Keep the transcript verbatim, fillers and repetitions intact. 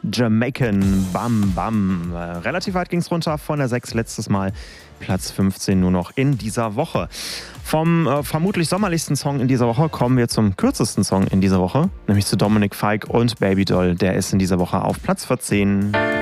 Jamaican Bam Bam. Äh, relativ weit ging es runter von der sechs letztes Mal. Platz fünfzehn nur noch in dieser Woche. Vom äh, vermutlich sommerlichsten Song in dieser Woche kommen wir zum kürzesten Song in dieser Woche, nämlich zu Dominic Fike und Baby Doll. Der ist in dieser Woche auf Platz vierzehn.